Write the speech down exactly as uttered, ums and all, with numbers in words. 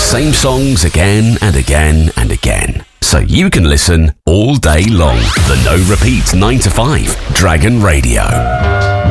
same songs again and again and again, so you can listen all day long. The No Repeat nine to five Dragon Radio.